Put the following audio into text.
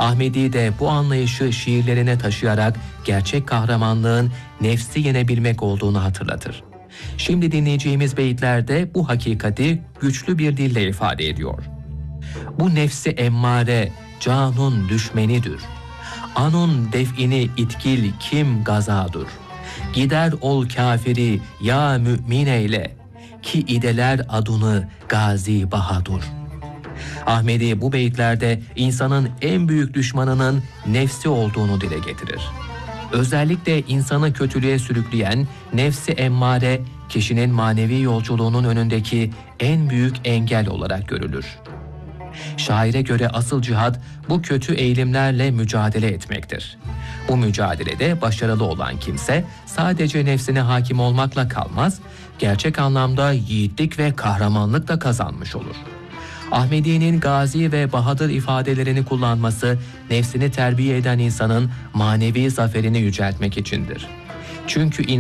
Ahmedi de bu anlayışı şiirlerine taşıyarak gerçek kahramanlığın nefsi yenebilmek olduğunu hatırlatır. Şimdi dinleyeceğimiz beyitlerde bu hakikati güçlü bir dille ifade ediyor. Bu nefsi emmare canun düşmenidir. Anun def'ini itkil kim gazadur. Gider ol kafiri ya mümin eyle, ki ideler adını Gazi Bahadur. Ahmedi bu beyitlerde insanın en büyük düşmanının nefsi olduğunu dile getirir. Özellikle insanı kötülüğe sürükleyen nefsi emmare, kişinin manevi yolculuğunun önündeki en büyük engel olarak görülür. Şaire göre asıl cihat bu kötü eğilimlerle mücadele etmektir. Bu mücadelede başarılı olan kimse sadece nefsine hakim olmakla kalmaz, gerçek anlamda yiğitlik ve kahramanlık da kazanmış olur. Ahmedi'nin gazi ve bahadır ifadelerini kullanması, nefsini terbiye eden insanın manevi zaferini yüceltmek içindir. Çünkü